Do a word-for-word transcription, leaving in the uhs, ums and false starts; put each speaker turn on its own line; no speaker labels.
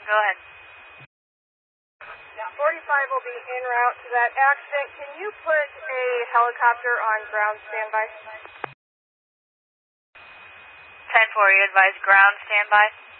Go ahead.
Yeah, forty-five will be en route to that accident. Can you put a helicopter on ground standby?
ten four, you advise ground standby?